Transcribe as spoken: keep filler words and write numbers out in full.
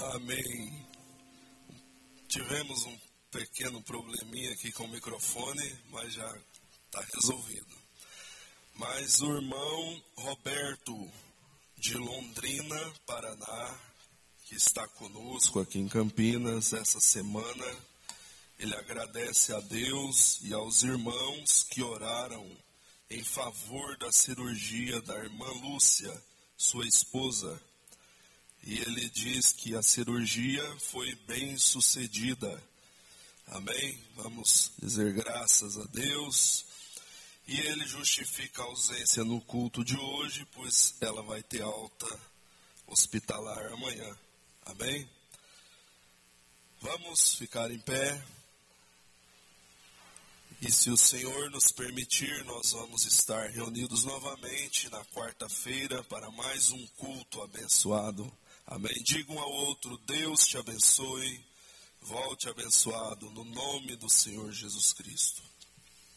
Amém. Tivemos um pequeno probleminha aqui com o microfone, mas já está resolvido. Mas o irmão Roberto, de Londrina, Paraná, que está conosco aqui em Campinas essa semana, ele agradece a Deus e aos irmãos que oraram em favor da cirurgia da irmã Lúcia, sua esposa. E ele diz que a cirurgia foi bem sucedida. Amém? Vamos dizer graças a Deus. E ele justifica a ausência no culto de hoje, pois ela vai ter alta hospitalar amanhã. Amém? Vamos ficar em pé. E se o Senhor nos permitir, nós vamos estar reunidos novamente na quarta-feira para mais um culto abençoado. Amém. Diga um ao outro, Deus te abençoe, volte abençoado no nome do Senhor Jesus Cristo.